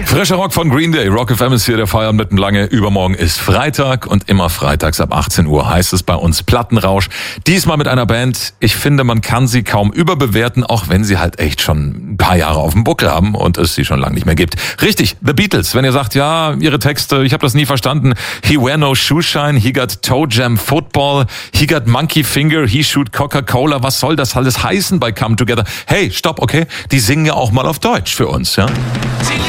Frischer Rock von Green Day. Rock FM ist hier, der Feiern mitten lange. Übermorgen ist Freitag und immer freitags ab 18 Uhr heißt es bei uns Plattenrausch. Diesmal mit einer Band. Ich finde, man kann sie kaum überbewerten, auch wenn sie halt echt schon ein paar Jahre auf dem Buckel haben und es sie schon lange nicht mehr gibt. Richtig, The Beatles. Wenn ihr sagt, ja, ihre Texte, ich habe das nie verstanden. He wear no shoe shine, he got toe jam football, he got monkey finger, he shoot Coca-Cola. Was soll das alles heißen bei Come Together? Hey, stopp, okay? Die singen ja auch mal auf Deutsch für uns, ja?